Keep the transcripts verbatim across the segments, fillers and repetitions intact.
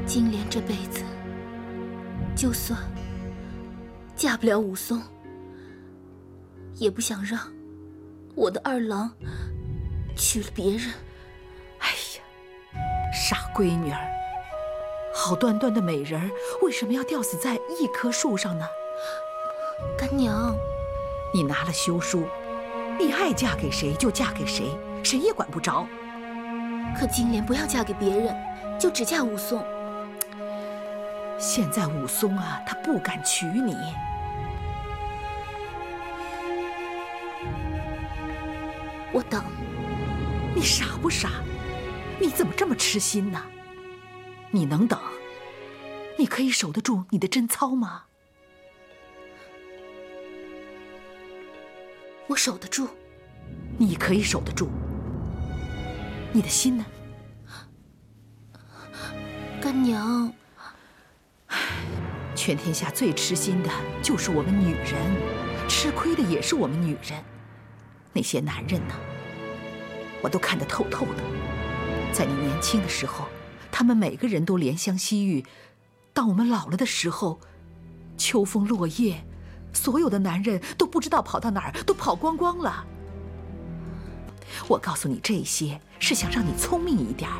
金莲这辈子，就算嫁不了武松，也不想让我的二郎娶了别人。 哎呀，傻闺女儿，好端端的美人儿，为什么要吊死在一棵树上呢？ 干娘， 你拿了休书，你爱嫁给谁就嫁给谁，谁也管不着。 可金莲不要嫁给别人，就只嫁武松。 现在武松啊，他不敢娶你。 我等。 你傻不傻？你怎么这么痴心呢？你能等？你可以守得住你的贞操吗？ 我守得住。 你可以守得住。你的心呢？ 干娘， 全天下最痴心的就是我们女人，吃亏的也是我们女人。那些男人呢，我都看得透透的。在你年轻的时候，他们每个人都怜香惜玉；当我们老了的时候，秋风落叶，所有的男人都不知道跑到哪儿，都跑光光了。我告诉你这些，是想让你聪明一点，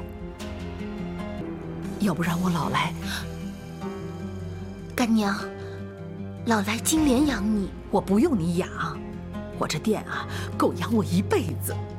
要不然我老来…… 干娘，老来金莲养你。 我不用你养，我这店啊，够养我一辈子。